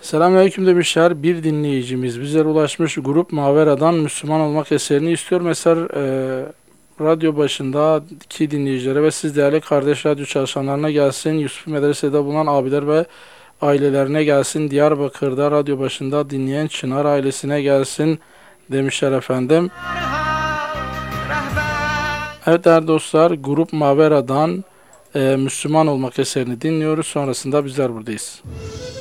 Selamünaleyküm demişler. Bir dinleyicimiz bizlere ulaşmış. Grup Mavera'dan Müslüman olmak eserini istiyor. Mesela radyo başındaki dinleyicilere ve siz değerli kardeş radyo çalışanlarına gelsin. Yusuf Medrese'de bulunan abiler ve ailelerine gelsin. Diyarbakır'da radyo başında dinleyen Çınar ailesine gelsin demişler efendim. Evet değerli dostlar, Grup Mavera'dan Müslüman olmak eserini dinliyoruz. Sonrasında bizler buradayız.